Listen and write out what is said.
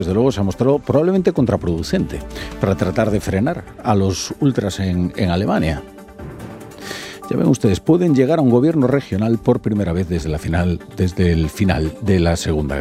desde luego se ha mostrado probablemente contraproducente para tratar de frenar a los ultras en Alemania. Ya ven ustedes, pueden llegar a un gobierno regional por primera vez desde el final de la Segunda Guerra.